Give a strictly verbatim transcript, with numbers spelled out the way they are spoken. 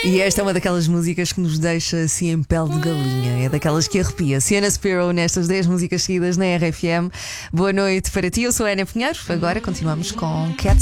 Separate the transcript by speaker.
Speaker 1: E esta é uma daquelas músicas que nos deixa assim em pele de galinha. É daquelas que arrepia. Sienna Spiro nestas dez músicas seguidas na R F M. Boa noite para ti, eu sou a Ana Pinheiro. Agora continuamos com Cat